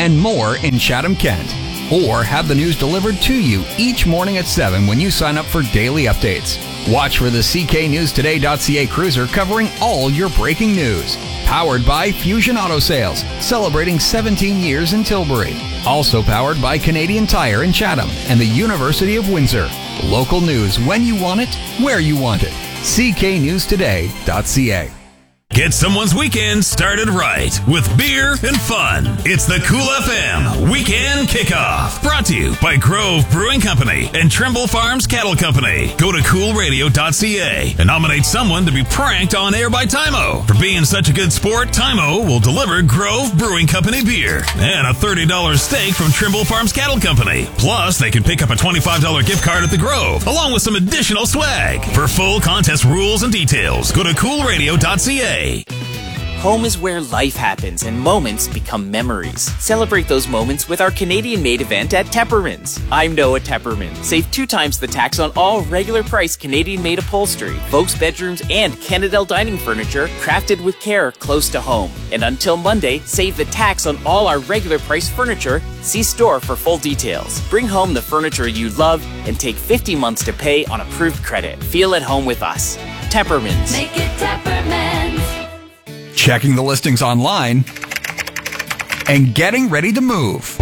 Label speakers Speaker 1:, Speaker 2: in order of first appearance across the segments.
Speaker 1: and more in Chatham-Kent. Or have the news delivered to you each morning at 7 when you sign up for daily updates. Watch for the cknewstoday.ca cruiser covering all your breaking news. Powered by Fusion Auto Sales, celebrating 17 years in Tilbury. Also powered by Canadian Tire in Chatham and the University of Windsor. Local news when you want it, where you want it. cknewstoday.ca.
Speaker 2: Get someone's weekend started right with beer and fun. It's the Cool FM Weekend Kickoff. Brought to you by Grove Brewing Company and Trimble Farms Cattle Company. Go to coolradio.ca and nominate someone to be pranked on air by Tymo. For being such a good sport, Tymo will deliver Grove Brewing Company beer and a $30 steak from Trimble Farms Cattle Company. Plus, they can pick up a $25 gift card at the Grove, along with some additional swag. For full contest rules and details, go to coolradio.ca.
Speaker 3: Home is where life happens and moments become memories. Celebrate those moments with our Canadian-made event at Tepperman's. I'm Noah Tepperman. Save 2 times the tax on all regular price Canadian-made upholstery, folks' bedrooms, and Canadel dining furniture crafted with care close to home. And until Monday, save the tax on all our regular price furniture. See store for full details. Bring home the furniture you love and take 50 months to pay on approved credit. Feel at home with us. Tepperman's.
Speaker 4: Make it Tepperman's.
Speaker 1: Checking the listings online and getting ready to move.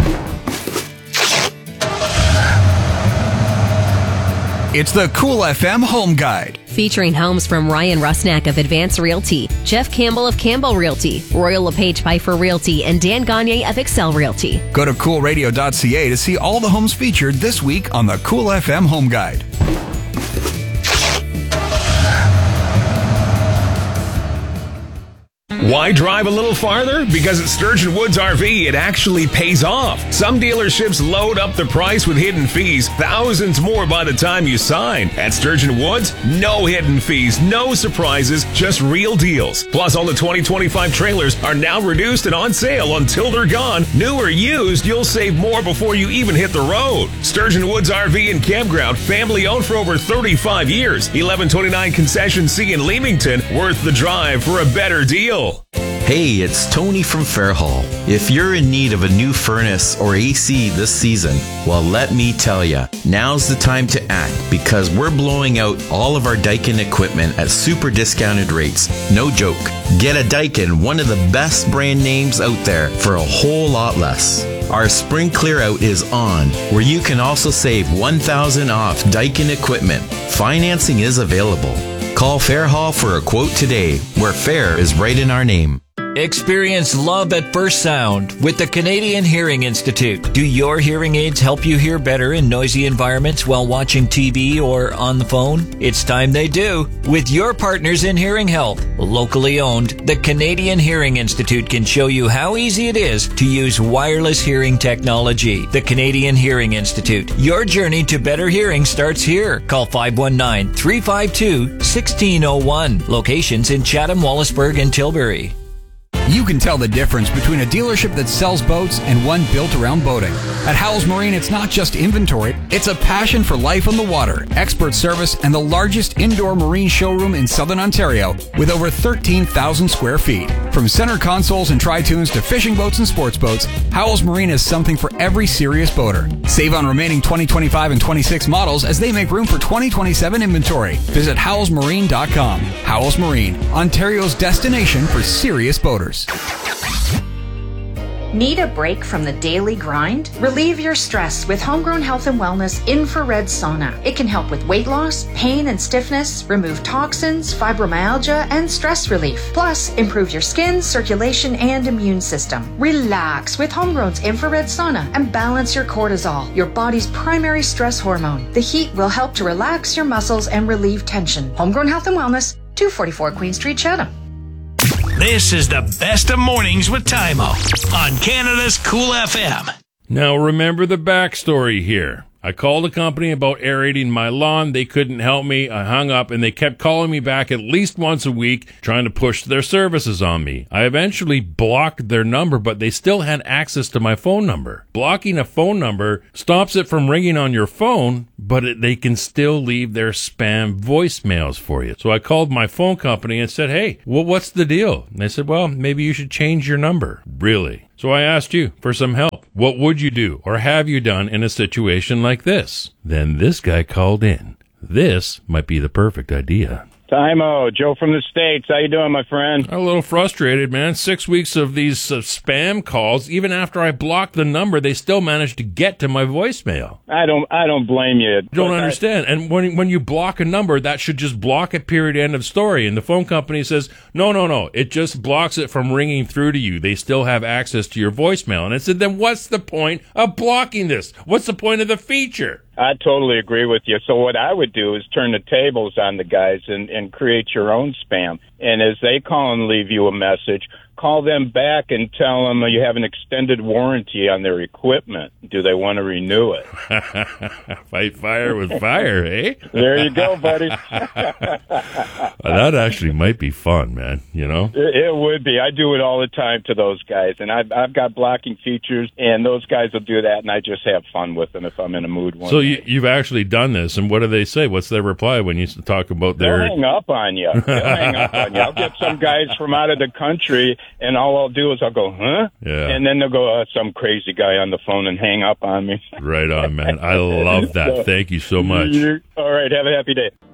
Speaker 1: It's the Cool FM Home Guide.
Speaker 5: Featuring homes from Ryan Rusnak of Advance Realty, Jeff Campbell of Campbell Realty, Royal LePage Piper Realty, and Dan Gagne of Excel Realty.
Speaker 1: Go to coolradio.ca to see all the homes featured this week on the Cool FM Home Guide.
Speaker 6: Why drive a little farther? Because at Sturgeon Woods RV, it actually pays off. Some dealerships load up the price with hidden fees, thousands more by the time you sign. At Sturgeon Woods, no hidden fees, no surprises, just real deals. Plus, all the 2025 trailers are now reduced and on sale until they're gone. New or used, you'll save more before you even hit the road. Sturgeon Woods RV and Campground, family owned for over 35 years. 1129 Concession C in Leamington, worth the drive for a better deal.
Speaker 7: Hey, it's Tony from Fairhall. If you're in need of a new furnace or AC this season, well, let me tell ya, now's the time to act because we're blowing out all of our Daikin equipment at super discounted rates. No joke. Get a Daikin, one of the best brand names out there, for a whole lot less. Our spring clear out is on, where you can also save $1,000 off Daikin equipment. Financing is available. Call Fairhall for a quote today, where fair is right in our name.
Speaker 8: Experience love at first sound with the Canadian Hearing Institute. Do your hearing aids help you hear better in noisy environments while watching TV or on the phone? It's time they do. With your partners in hearing health, locally owned, the Canadian Hearing Institute can show you how easy it is to use wireless hearing technology. The Canadian Hearing Institute. Your journey to better hearing starts here. Call 519-352-1601. Locations in Chatham, Wallaceburg, and Tilbury.
Speaker 1: You can tell the difference between a dealership that sells boats and one built around boating. At Howells Marine, it's not just inventory, it's a passion for life on the water, expert service, and the largest indoor marine showroom in Southern Ontario with over 13,000 square feet. From center consoles and tri-tunes to fishing boats and sports boats, Howells Marine has something for every serious boater. Save on remaining 2025 and 26 models as they make room for 2027 inventory. Visit howellsmarine.com. Howells Marine, Ontario's destination for serious boaters.
Speaker 9: Need a break from the daily grind? Relieve your stress with Homegrown Health and Wellness Infrared Sauna. It can help with weight loss, pain and stiffness, remove toxins, fibromyalgia, and stress relief. Plus, improve your skin, circulation, and immune system. Relax with Homegrown's Infrared Sauna and balance your cortisol, your body's primary stress hormone. The heat will help to relax your muscles and relieve tension. Homegrown Health and Wellness, 244 Queen Street, Chatham.
Speaker 2: This is the best of mornings with Tymo on Canada's Cool FM.
Speaker 10: Now remember the backstory here.
Speaker 4: I called a company about aerating my lawn. They couldn't help me. I hung up, and they kept calling me back at least once a week, trying to push their services on me. I eventually blocked their number, but they still had access to my phone number. Blocking a phone number stops it from ringing on your phone, but they can still leave their spam voicemails for you. So I called my phone company and said, hey, what's the deal? And they said, well, maybe you should change your number. Really? So I asked you for some help. What would you do or have you done in a situation like this? Then this guy called in. This might be the perfect idea.
Speaker 10: Timo, Joe from the States. How you doing, my friend?
Speaker 4: A little frustrated, man. 6 weeks of these spam calls. Even after I blocked the number, they still managed to get to my voicemail.
Speaker 10: I don't blame you.
Speaker 4: Don't understand. And when you block a number, that should just block it, period, end of story. And the phone company says, no. It just blocks it from ringing through to you. They still have access to your voicemail. And I said, then what's the point of blocking this? What's the point of the feature?
Speaker 10: I totally agree with you. So what I would do is turn the tables on the guys and create your own spam. And as they call and leave you a message, call them back and tell them you have an extended warranty on their equipment. Do they want to renew it?
Speaker 4: Fight fire with fire, eh?
Speaker 10: There you go, buddy.
Speaker 4: That actually might be fun, man, you know?
Speaker 10: It would be. I do it all the time to those guys. And I've got blocking features, and those guys will do that, and I just have fun with them if I'm in a mood one
Speaker 4: So
Speaker 10: day.
Speaker 4: you've actually done this, and what do they say? What's their reply when you talk about
Speaker 10: They'll
Speaker 4: their...
Speaker 10: hang up on you. They'll hang up on you. I'll get some guys from out of the country, and all I'll do is I'll go, huh?
Speaker 4: Yeah.
Speaker 10: And then they'll go, some crazy guy on the phone and hang up on me.
Speaker 4: Right on, man. I love that. Thank you so much.
Speaker 10: All right. Have a happy day.